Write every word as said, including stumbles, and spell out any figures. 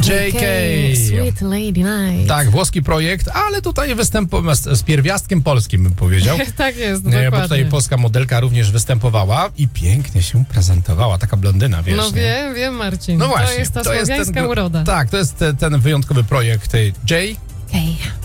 J K. Sweet Lady Night. Tak, włoski projekt, ale tutaj występował z, z pierwiastkiem polskim, bym powiedział. Tak jest, Nie, dokładnie. bo tutaj polska modelka również występowała i pięknie się prezentowała, taka blondyna, wiesz. No nie? wiem, wiem, Marcin. No właśnie. To jest ta to jest słowiańska ten, uroda. Tak, to jest ten, ten wyjątkowy projekt J K.